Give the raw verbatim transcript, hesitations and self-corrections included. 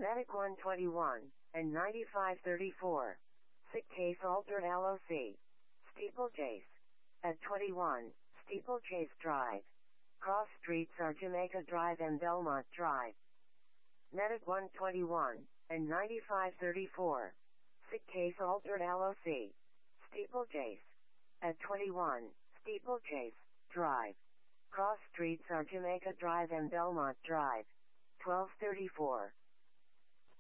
Medic one twenty-one, and ninety-five thirty-four. Sick case altered L O C. Steeplechase. At twenty-one, Steeplechase Drive. Cross streets are Jamaica Drive and Belmont Drive. Medic one twenty-one, and ninety-five thirty-four. Sick case altered L O C. Steeplechase. At twenty-one, Steeplechase Drive. Cross streets are Jamaica Drive and Belmont Drive. twelve thirty-four.